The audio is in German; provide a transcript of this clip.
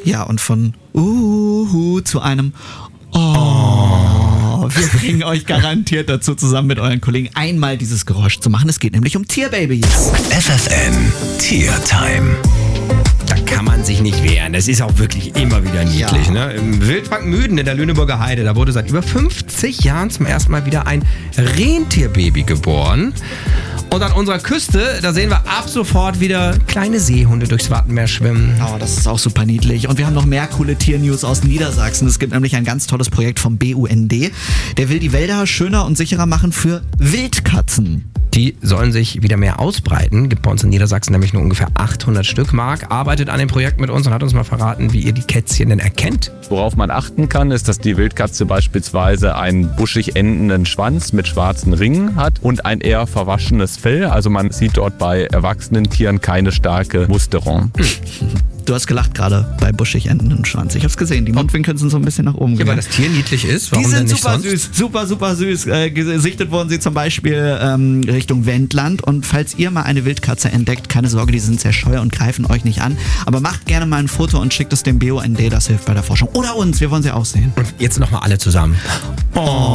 Ja, und von zu einem Wir bringen euch garantiert dazu, zusammen mit euren Kollegen einmal dieses Geräusch zu machen. Es geht nämlich um Tierbabys. FFN Tiertime. Da kann man sich nicht wehren. Das ist auch wirklich immer wieder niedlich. Ja. Ne? Im Wildpark Müden in der Lüneburger Heide, da wurde seit über 50 Jahren zum ersten Mal wieder ein Rentierbaby geboren. Und an unserer Küste, da sehen wir ab sofort wieder kleine Seehunde durchs Wattenmeer schwimmen. Oh, das ist auch super niedlich. Und wir haben noch mehr coole Tiernews aus Niedersachsen. Es gibt nämlich ein ganz tolles Projekt vom BUND. Der will die Wälder schöner und sicherer machen für Wildkatzen. Die sollen sich wieder mehr ausbreiten. Gibt bei uns in Niedersachsen nämlich nur ungefähr 800 Stück. Marc arbeitet an dem Projekt mit uns und hat uns mal verraten, wie ihr die Kätzchen denn erkennt. Worauf man achten kann, ist, dass die Wildkatze beispielsweise einen buschig endenden Schwanz mit schwarzen Ringen hat und ein eher verwaschenes Fell. Also man sieht dort bei erwachsenen Tieren keine starke Musterung. Du hast gelacht gerade bei buschig endenden Schwanz. Ich hab's gesehen, die Mundwinkel sind so ein bisschen nach oben Ja, gegangen. weil das Tier niedlich ist. Warum Die sind denn nicht super sonst? süß, super süß. Gesichtet wurden sie zum Beispiel Richtung Wendland. Und falls ihr mal eine Wildkatze entdeckt, keine Sorge, die sind sehr scheu und greifen euch nicht an. Aber macht gerne mal ein Foto und schickt es dem BUND, das hilft bei der Forschung. Oder uns, wir wollen sie auch sehen. Und jetzt nochmal alle zusammen.